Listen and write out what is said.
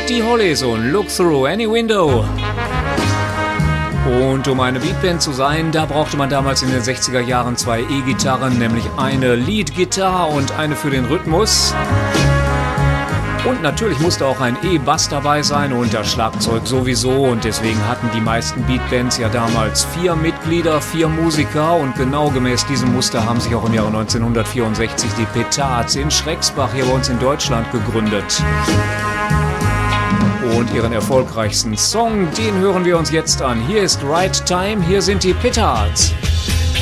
die Hollies und Look Through Any Window. Und um eine Beatband zu sein, da brauchte man damals in den 60er Jahren 2 E-Gitarren, nämlich eine Lead-Gitarre und eine für den Rhythmus. Und natürlich musste auch ein E-Bass dabei sein und das Schlagzeug sowieso. Und deswegen hatten die meisten Beatbands ja damals 4 Mitglieder, 4 Musiker. Und genau gemäß diesem Muster haben sich auch im Jahre 1964 die Petards in Schrecksbach hier bei uns in Deutschland gegründet. Und ihren erfolgreichsten Song, den hören wir uns jetzt an. Hier ist Right Time, hier sind die Petards.